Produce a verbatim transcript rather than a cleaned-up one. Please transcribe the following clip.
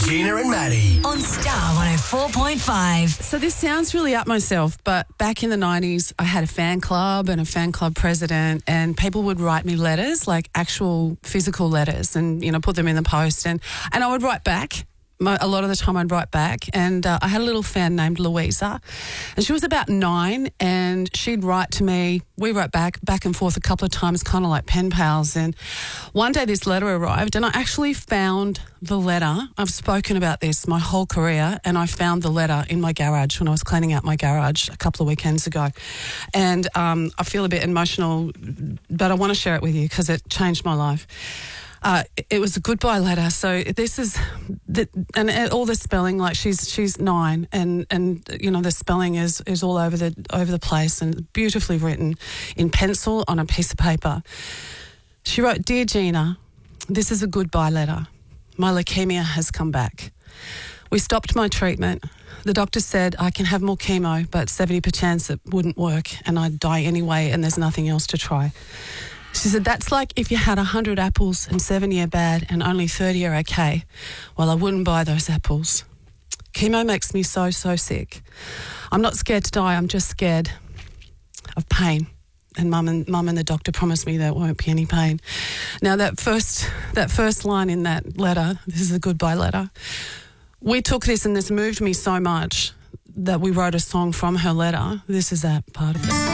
Gina and Maddie. On Star one oh four point five. So this sounds really up myself, but back in the nineties, I had a fan club and a fan club president, and people would write me letters, like actual physical letters, and, you know, put them in the post, and, and I would write back. My, a lot of the time I'd write back, and uh, I had a little fan named Louisa, and she was about nine, and she'd write to me. We wrote back, back and forth a couple of times, kind of like pen pals, and one day this letter arrived, and I actually found the letter. I've spoken about this my whole career, and I found the letter in my garage when I was cleaning out my garage a couple of weekends ago, and um, I feel a bit emotional, but I want to share it with you because it changed my life. Uh, it was a goodbye letter. So this is, the, and all the spelling, like she's she's nine, and, and you know the spelling is, is all over the over the place, and beautifully written in pencil on a piece of paper. She wrote, "Dear Gina, this is a goodbye letter. My leukemia has come back. We stopped my treatment. The doctor said I can have more chemo, but seventy percent chance it wouldn't work, and I'd die anyway, and there's nothing else to try." She said, "That's like if you had one hundred apples and seventy are bad and only thirty are okay. Well, I wouldn't buy those apples. Chemo makes me so, so sick. I'm not scared to die, I'm just scared of pain. And mum and mum and the doctor promised me there won't be any pain." Now, that first that first line in that letter, this is a goodbye letter, we took this and this moved me so much that we wrote a song from her letter. This is that part of it.